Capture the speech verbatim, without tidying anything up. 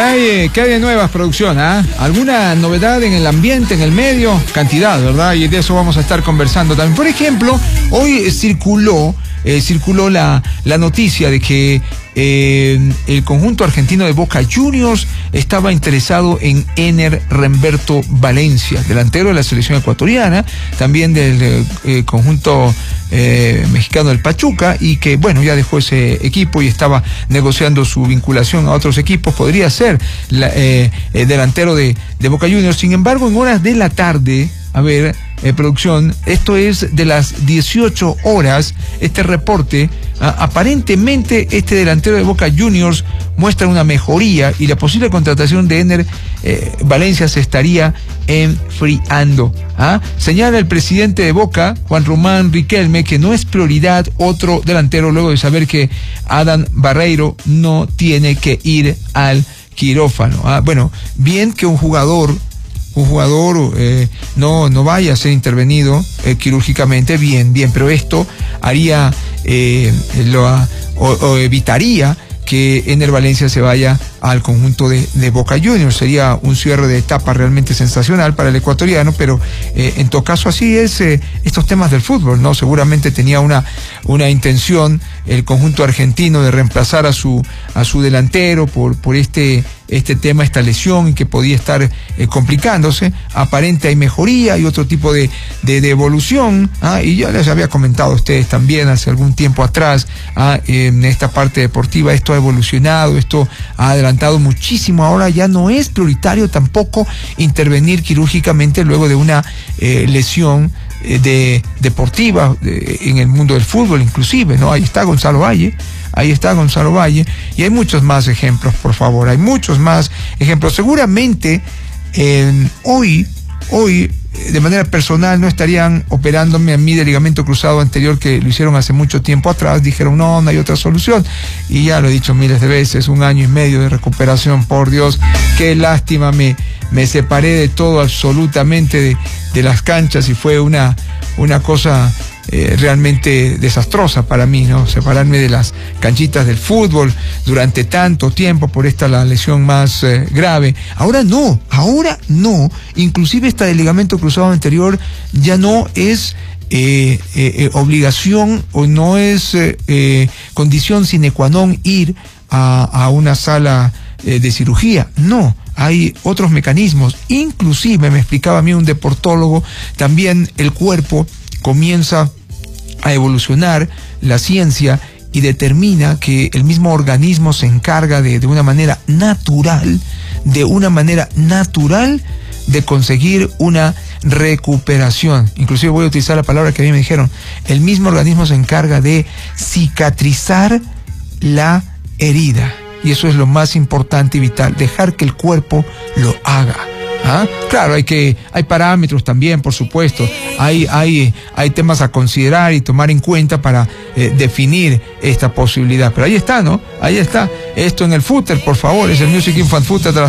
hay, ¿qué hay de nuevas, producción? ¿Ah? ¿Alguna novedad en el ambiente, en el medio? Cantidad, ¿verdad? Y de eso vamos a estar conversando también. Por ejemplo, hoy circuló, eh, circuló la, la noticia de que eh, el conjunto argentino de Boca Juniors estaba interesado en Ener Remberto Valencia, delantero de la selección ecuatoriana, también del eh, conjunto eh, mexicano del Pachuca, y que, bueno, ya dejó ese equipo y estaba negociando su vinculación a otros equipos. Podría ser la, eh, eh, delantero de, de Boca Juniors. Sin embargo, en horas de la tarde, a ver, eh, producción, esto es de las dieciocho horas, este reporte, ah, aparentemente este delantero de Boca Juniors muestra una mejoría y la posible contratación de Ener eh, Valencia se estaría enfriando. ¿Ah? Señala el presidente de Boca, Juan Román Riquelme, que no es prioridad otro delantero luego de saber que Adam Barreiro no tiene que ir al quirófano. ¿Ah? Bueno, bien que un jugador un jugador eh, no, no vaya a ser intervenido eh, quirúrgicamente, bien, bien, pero esto haría, eh, lo, o, o evitaría que Ener Valencia se vaya al conjunto de, de Boca Juniors. Sería un cierre de etapa realmente sensacional para el ecuatoriano, pero eh, en todo caso así es eh, estos temas del fútbol, ¿no? Seguramente tenía una, una intención el conjunto argentino de reemplazar a su, a su delantero por, por este, este tema, esta lesión, y que podía estar eh, complicándose. Aparente hay mejoría y otro tipo de, de, de evolución, ¿ah? Y ya les había comentado a ustedes también hace algún tiempo atrás, ¿ah? En esta parte deportiva esto ha evolucionado, esto ha adelantado muchísimo. Ahora ya no es prioritario tampoco intervenir quirúrgicamente luego de una eh, lesión eh, de deportiva de, en el mundo del fútbol inclusive, ¿no? Ahí está Gonzalo Valle, ahí está Gonzalo Valle, y hay muchos más ejemplos, por favor, hay muchos más ejemplos. Seguramente eh, hoy, hoy de manera personal no estarían operándome a mí de ligamento cruzado anterior, que lo hicieron hace mucho tiempo atrás. Dijeron no, no hay otra solución, y ya lo he dicho miles de veces, un año y medio de recuperación, por Dios, qué lástima. Me, me separé de todo absolutamente, de, de las canchas, y fue una, una cosa Eh, realmente desastrosa para mí, ¿no? Separarme de las canchitas del fútbol durante tanto tiempo por esta la lesión más eh, grave. Ahora no, ahora no. Inclusive esta del ligamento cruzado anterior ya no es eh, eh, eh, obligación o no es eh, eh, condición sine qua non ir a, a una sala eh, de cirugía. No. Hay otros mecanismos. Inclusive me explicaba a mí un deportólogo, también el cuerpo comienza a evolucionar, la ciencia, y determina que el mismo organismo se encarga de, de una manera natural, de una manera natural de conseguir una recuperación. Inclusive voy a utilizar la palabra que a mí me dijeron, el mismo organismo se encarga de cicatrizar la herida. Y eso es lo más importante y vital, dejar que el cuerpo lo haga. ¿Ah? Claro, hay que, hay parámetros también, por supuesto, hay, hay, hay temas a considerar y tomar en cuenta para eh, definir esta posibilidad, pero ahí está, ¿no? Ahí está, esto en el footer, por favor, es el Music Infant Footer de la